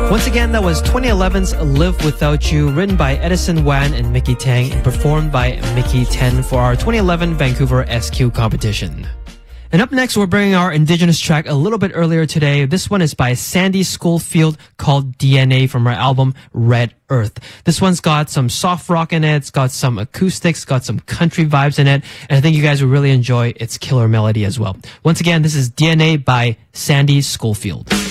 Once again, that was 2011's Live Without You, written by Edison Wan and Mickey Tang and performed by Mickey Ten for our 2011 Vancouver SQ competition. And up next, we're bringing our Indigenous track a little bit earlier today. This one is by Sandy Schoolfield, called DNA, from her album Red Earth. This one's got some soft rock in it, it's got some acoustics, got some country vibes in it, and I think you guys will really enjoy its killer melody as well. Once again, this is DNA by Sandy Schoolfield.